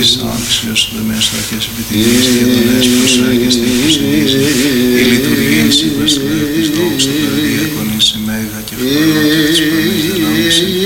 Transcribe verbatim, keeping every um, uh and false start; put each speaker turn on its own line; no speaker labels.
άξιος δεμές στοχές επιτυχίες και δονές προσάγες τύχωσινής η λειτουργία σύμβαση της δόξης του περδιακονής η μέγα και ευκολότερη της πανής δυνάμεις